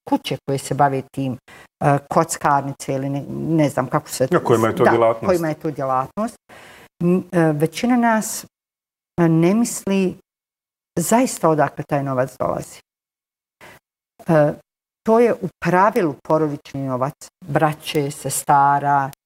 kuće koje se bave tim, kockarnice ili ne znam kako se... Kojima je to djelatnost. Kojima je to djelatnost. Većina nas ne misli zaista odakle taj novac dolazi. To je u pravilu porodični novac, braće, sestara,